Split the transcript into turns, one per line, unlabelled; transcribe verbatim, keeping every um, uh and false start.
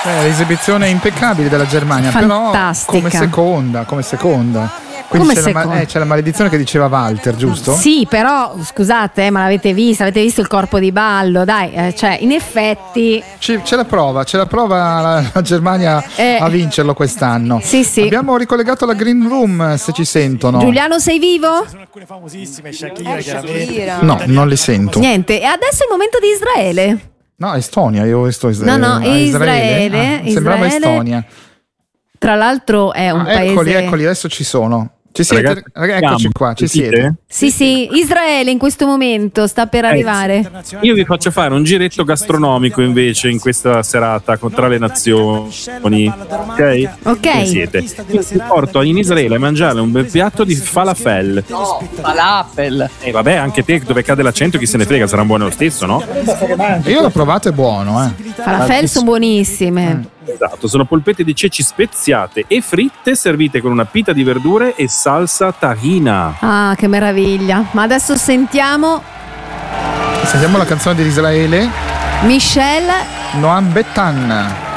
Eh, l'esibizione impeccabile della Germania,
fantastica.
Però come seconda, come seconda. Quindi
Come
c'è, la, eh, c'è la maledizione che diceva Walter, giusto?
Sì, però scusate, eh, ma l'avete vista? Avete visto il corpo di ballo? Dai, eh, cioè, in effetti.
C- c'è la prova, c'è la prova la, la Germania eh, a vincerlo quest'anno.
Sì, sì.
Abbiamo ricollegato la Green Room, se ci sentono.
Giuliano, sei vivo?
Sono alcune famosissime, Shakira, chiaramente.
No, non li sento.
Niente, e adesso è il momento di Israele.
No, Estonia, io ho visto Israele.
No, no,
Israele.
Israele,
Ah, sembrava
Israele.
Estonia.
Tra l'altro è un
ah,
paese.
Eccoli, eccoli, adesso ci sono. Ci siete?
Ragazzi,
eccoci qua, ci
sentite?
siete?
Sì, sì, Israele in questo momento sta per arrivare.
Io vi faccio fare un giretto gastronomico invece in questa serata tra le nazioni. Ok?
Ok.
Come siete? Io vi porto in Israele a mangiare un bel piatto di falafel.
No, falafel.
E vabbè, anche te dove cade l'accento chi se ne frega, saranno buone lo stesso, no?
Io l'ho provato, è buono, eh.
Falafel sono buonissime.
Esatto, sono polpette di ceci speziate e fritte servite con una pita di verdure e salsa tahina.
Ah, che meraviglia. Ma adesso sentiamo
Sentiamo la canzone di Israele.
Michelle
Noam Betan.